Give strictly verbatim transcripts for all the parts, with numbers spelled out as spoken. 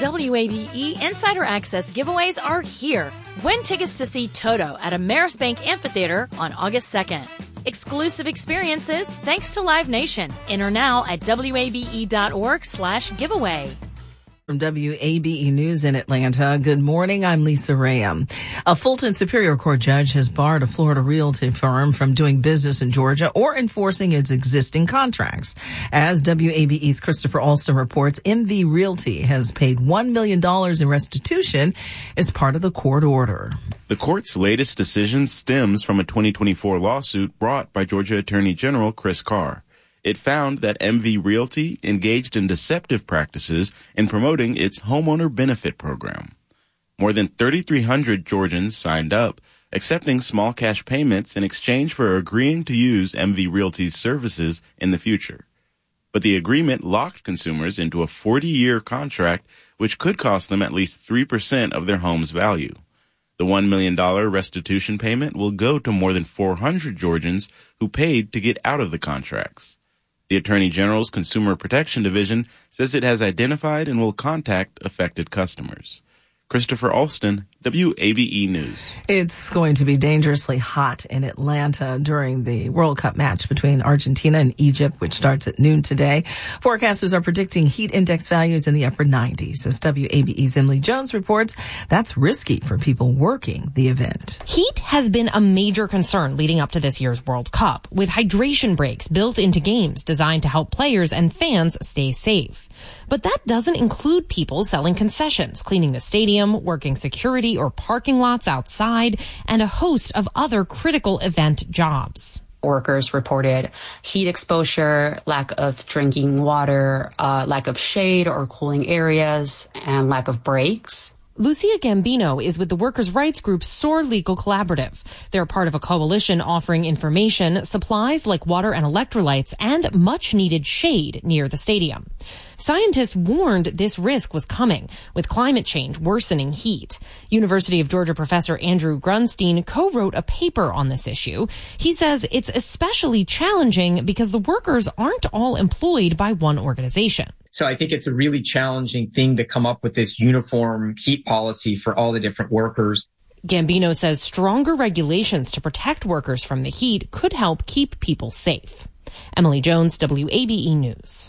W A B E Insider Access giveaways are here. Win tickets to see Toto at Amerisbank Amphitheater on August second. Exclusive experiences thanks to Live Nation. Enter now at W A B E dot org slash giveaway. From W A B E News in Atlanta, good morning. I'm Lisa Ram. A Fulton Superior Court judge has barred a Florida realty firm from doing business in Georgia or enforcing its existing contracts. As W A B E's Christopher Alston reports, M V Realty has paid one million dollars in restitution as part of the court order. The court's latest decision stems from a twenty twenty-four lawsuit brought by Georgia Attorney General Chris Carr. It found that M V Realty engaged in deceptive practices in promoting its homeowner benefit program. More than thirty-three hundred Georgians signed up, accepting small cash payments in exchange for agreeing to use M V Realty's services in the future. But the agreement locked consumers into a forty-year contract, which could cost them at least three percent of their home's value. The one million dollars restitution payment will go to more than four hundred Georgians who paid to get out of the contracts. The Attorney General's Consumer Protection Division says it has identified and will contact affected customers. Christopher Alston, W A B E News. It's going to be dangerously hot in Atlanta during the World Cup match between Argentina and Egypt, which starts at noon today. Forecasters are predicting heat index values in the upper nineties. As W A B E's Emily Jones reports, that's risky for people working the event. Heat has been a major concern leading up to this year's World Cup, with hydration breaks built into games designed to help players and fans stay safe. But that doesn't include people selling concessions, cleaning the stadium, working security or parking lots outside, and a host of other critical event jobs. Workers reported heat exposure, lack of drinking water, uh, lack of shade or cooling areas, and lack of breaks. Lucia Gambino is with the workers' rights group SOAR Legal Collaborative. They're part of a coalition offering information, supplies like water and electrolytes, and much-needed shade near the stadium. Scientists warned this risk was coming, with climate change worsening heat. University of Georgia professor Andrew Grunstein co-wrote a paper on this issue. He says it's especially challenging because the workers aren't all employed by one organization. So I think it's a really challenging thing to come up with this uniform heat policy for all the different workers. Gambino says stronger regulations to protect workers from the heat could help keep people safe. Emily Jones, W A B E News.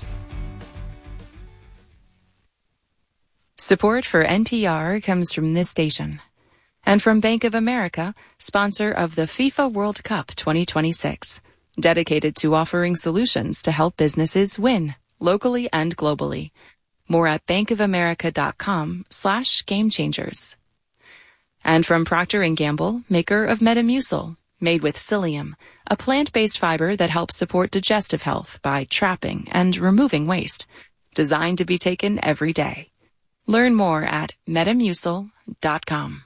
Support for N P R comes from this station and from Bank of America, sponsor of the FIFA World Cup twenty twenty-six, dedicated to offering solutions to help businesses win locally and globally. More at bankofamerica.com slash game changers. And from Procter and Gamble, maker of Metamucil, made with psyllium, a plant-based fiber that helps support digestive health by trapping and removing waste, designed to be taken every day. Learn more at metamucil dot com.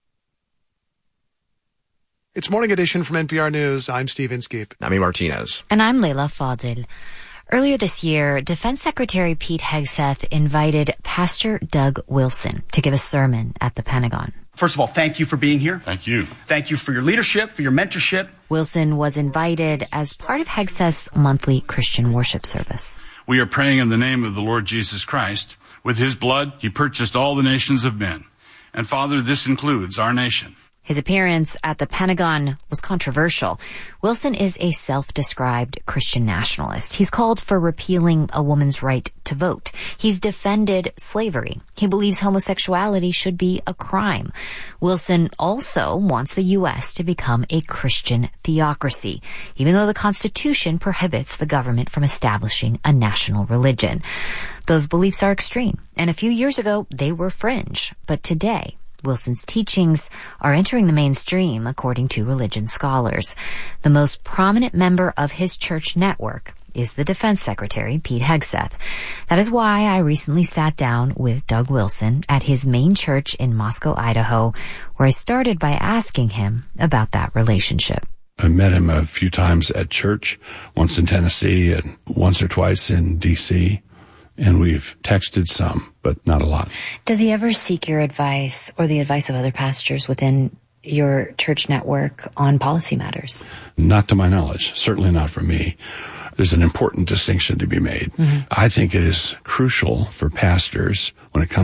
It's Morning Edition from N P R News. I'm Steve Inskeep. Nami Martinez. And I'm Leila Fadil. Earlier this year, Defense Secretary Pete Hegseth invited Pastor Doug Wilson to give a sermon at the Pentagon. First of all, thank you for being here. Thank you. Thank you for your leadership, for your mentorship. Wilson was invited as part of Hegseth's monthly Christian worship service. We are praying in the name of the Lord Jesus Christ. With his blood, he purchased all the nations of men. And Father, this includes our nation. His appearance at the Pentagon was controversial. Wilson is a self-described Christian nationalist. He's called for repealing a woman's right to vote. He's defended slavery. He believes homosexuality should be a crime. Wilson also wants the U S to become a Christian theocracy, even though the Constitution prohibits the government from establishing a national religion. Those beliefs are extreme, and a few years ago, they were fringe. But today, Wilson's teachings are entering the mainstream, according to religion scholars. The most prominent member of his church network is the Defense Secretary, Pete Hegseth. That is why I recently sat down with Doug Wilson at his main church in Moscow, Idaho, where I started by asking him about that relationship. I met him a few times at church, once in Tennessee and once or twice in D C, and we've texted some, but not a lot. Does he ever seek your advice or the advice of other pastors within your church network on policy matters? Not to my knowledge, certainly not from me. There's an important distinction to be made. Mm-hmm. I think it is crucial for pastors when it comes